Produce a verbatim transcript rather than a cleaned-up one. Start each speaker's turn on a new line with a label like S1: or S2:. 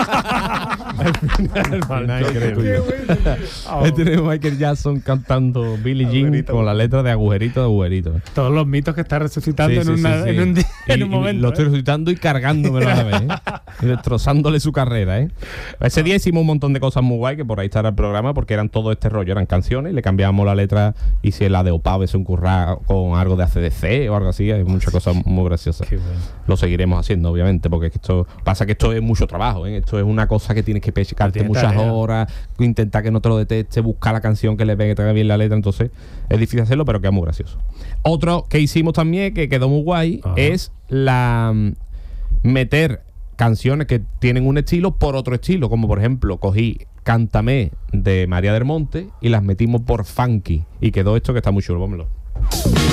S1: Al final, increíble. Ahí tenemos a Michael Jackson cantando Billie Jean
S2: Agujerito.
S1: con la letra de agujerito de agujerito.
S3: Todos los mitos que está resucitando
S1: Sí,
S3: en,
S1: sí,
S3: una-
S1: sí, sí.
S3: en un, día-
S1: Y-
S3: en un
S1: y
S3: momento.
S1: lo estoy
S3: ¿eh?
S1: resucitando y cargándomelo a la vez, ¿eh? Y destrozándole su carrera, ¿eh? Ese día hicimos un montón de cosas muy guay, que por ahí estará el programa, porque eran todo este rollo, eran canciones, y le cambiábamos la letra, y si la de Opave se incurra con algo de A C D C o algo así, hay muchas cosas muy graciosas.
S3: Qué bueno.
S1: Lo seguiremos haciendo, obviamente, porque es que esto pasa que esto es mucho trabajo, ¿eh? Esto es una cosa que tienes que pescarte
S3: Tiene
S1: muchas
S3: tarea.
S1: horas, intentar que no te lo detecte, buscar la canción que le pegue, que tenga bien la letra, entonces es difícil hacerlo, pero queda muy gracioso. Otro que hicimos también, que quedó muy guay,
S3: Ajá.
S1: es la mm, meter canciones que tienen un estilo por otro estilo, como por ejemplo, cogí Cántame de María del Monte y las metimos por funky, y quedó esto que está muy chulo, vámonos.